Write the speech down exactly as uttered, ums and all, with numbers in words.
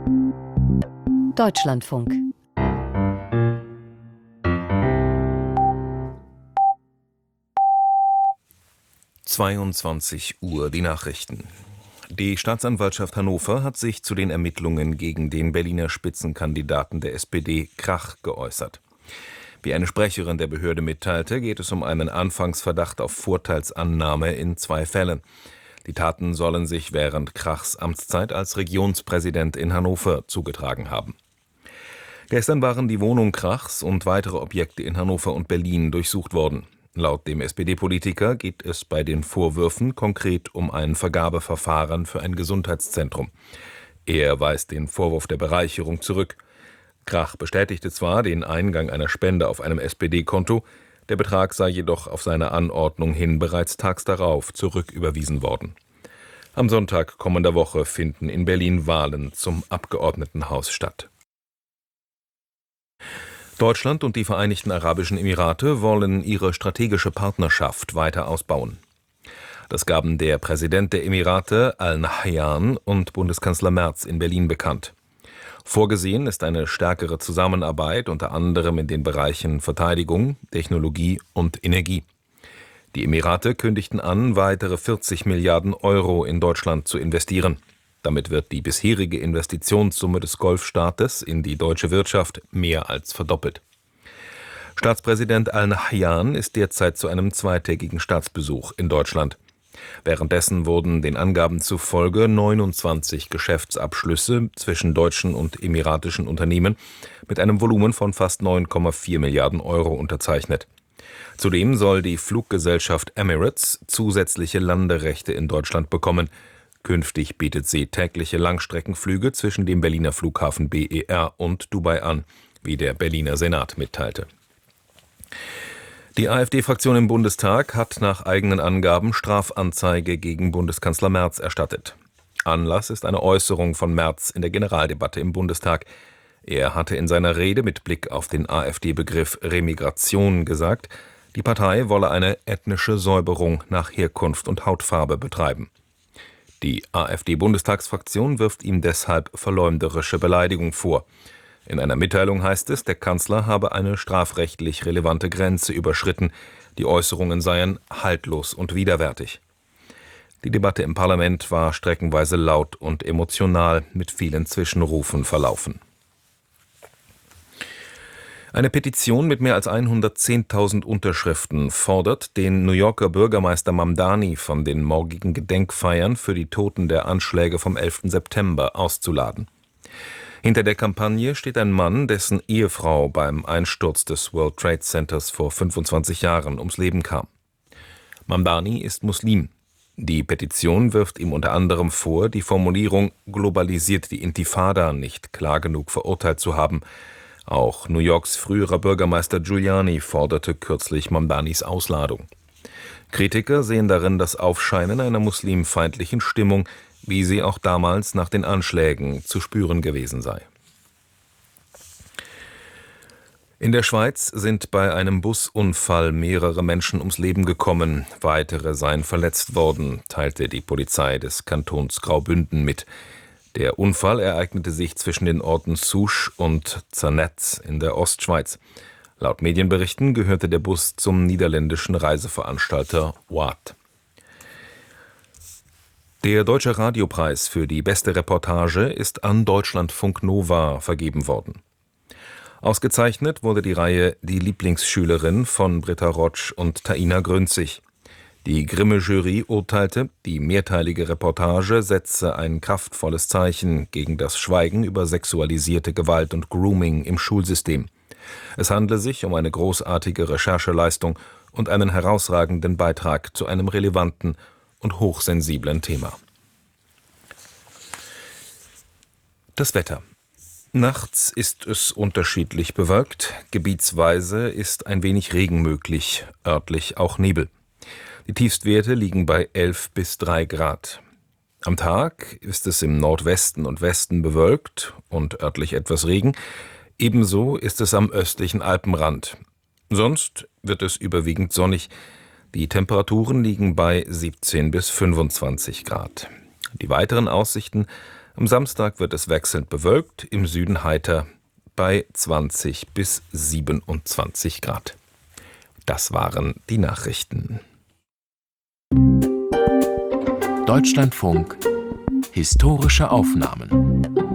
Deutschlandfunk. zweiundzwanzig Uhr, die Nachrichten. Die Staatsanwaltschaft Hannover hat sich zu den Ermittlungen gegen den Berliner Spitzenkandidaten der S P D Krach geäußert. Wie eine Sprecherin der Behörde mitteilte, geht es um einen Anfangsverdacht auf Vorteilsannahme in zwei Fällen. Die Taten sollen sich während Krachs Amtszeit als Regionspräsident in Hannover zugetragen haben. Gestern waren die Wohnung Krachs und weitere Objekte in Hannover und Berlin durchsucht worden. Laut dem S P D-Politiker geht es bei den Vorwürfen konkret um ein Vergabeverfahren für ein Gesundheitszentrum. Er weist den Vorwurf der Bereicherung zurück. Krach bestätigte zwar den Eingang einer Spende auf einem S P D-Konto, der Betrag sei jedoch auf seine Anordnung hin bereits tags darauf zurücküberwiesen worden. Am Sonntag kommender Woche finden in Berlin Wahlen zum Abgeordnetenhaus statt. Deutschland und die Vereinigten Arabischen Emirate wollen ihre strategische Partnerschaft weiter ausbauen. Das gaben der Präsident der Emirate Al Nahyan und Bundeskanzler Merz in Berlin bekannt. Vorgesehen ist eine stärkere Zusammenarbeit unter anderem in den Bereichen Verteidigung, Technologie und Energie. Die Emirate kündigten an, weitere vierzig Milliarden Euro in Deutschland zu investieren. Damit wird die bisherige Investitionssumme des Golfstaates in die deutsche Wirtschaft mehr als verdoppelt. Staatspräsident Al Nahyan ist derzeit zu einem zweitägigen Staatsbesuch in Deutschland. Währenddessen wurden den Angaben zufolge neunundzwanzig Geschäftsabschlüsse zwischen deutschen und emiratischen Unternehmen mit einem Volumen von fast neun Komma vier Milliarden Euro unterzeichnet. Zudem soll die Fluggesellschaft Emirates zusätzliche Landerechte in Deutschland bekommen. Künftig bietet sie tägliche Langstreckenflüge zwischen dem Berliner Flughafen B E R und Dubai an, wie der Berliner Senat mitteilte. Die AfD-Fraktion im Bundestag hat nach eigenen Angaben Strafanzeige gegen Bundeskanzler Merz erstattet. Anlass ist eine Äußerung von Merz in der Generaldebatte im Bundestag. Er hatte in seiner Rede mit Blick auf den AfD-Begriff Remigration gesagt, die Partei wolle eine ethnische Säuberung nach Herkunft und Hautfarbe betreiben. Die AfD-Bundestagsfraktion wirft ihm deshalb verleumderische Beleidigung vor. In einer Mitteilung heißt es, der Kanzler habe eine strafrechtlich relevante Grenze überschritten. Die Äußerungen seien haltlos und widerwärtig. Die Debatte im Parlament war streckenweise laut und emotional mit vielen Zwischenrufen verlaufen. Eine Petition mit mehr als hundertzehntausend Unterschriften fordert, den New Yorker Bürgermeister Mamdani von den morgigen Gedenkfeiern für die Toten der Anschläge vom elften September auszuladen. Hinter der Kampagne steht ein Mann, dessen Ehefrau beim Einsturz des World Trade Centers vor fünfundzwanzig Jahren ums Leben kam. Mamdani ist Muslim. Die Petition wirft ihm unter anderem vor, die Formulierung „globalisiert die Intifada“ nicht klar genug verurteilt zu haben. Auch New Yorks früherer Bürgermeister Giuliani forderte kürzlich Mamdanis Ausladung. Kritiker sehen darin das Aufscheinen einer muslimfeindlichen Stimmung, wie sie auch damals nach den Anschlägen zu spüren gewesen sei. In der Schweiz sind bei einem Busunfall mehrere Menschen ums Leben gekommen, weitere seien verletzt worden, teilte die Polizei des Kantons Graubünden mit. Der Unfall ereignete sich zwischen den Orten Souche und Zernetz in der Ostschweiz. Laut Medienberichten gehörte der Bus zum niederländischen Reiseveranstalter Watt. Der Deutsche Radiopreis für die beste Reportage ist an Deutschlandfunk Nova vergeben worden. Ausgezeichnet wurde die Reihe Die Lieblingsschülerin von Britta Rotsch und Taina Grünzig. Die Grimme-Jury urteilte, die mehrteilige Reportage setze ein kraftvolles Zeichen gegen das Schweigen über sexualisierte Gewalt und Grooming im Schulsystem. Es handle sich um eine großartige Rechercheleistung und einen herausragenden Beitrag zu einem relevanten und hochsensiblen Thema. Das Wetter. Nachts ist es unterschiedlich bewölkt, gebietsweise ist ein wenig Regen möglich, örtlich auch Nebel. Die Tiefstwerte liegen bei elf bis drei Grad. Am Tag ist es im Nordwesten und Westen bewölkt und örtlich etwas Regen. Ebenso ist es am östlichen Alpenrand. Sonst wird es überwiegend sonnig. Die Temperaturen liegen bei siebzehn bis fünfundzwanzig Grad. Die weiteren Aussichten: Am Samstag wird es wechselnd bewölkt, im Süden heiter bei zwanzig bis siebenundzwanzig Grad. Das waren die Nachrichten. Deutschlandfunk Historische Aufnahmen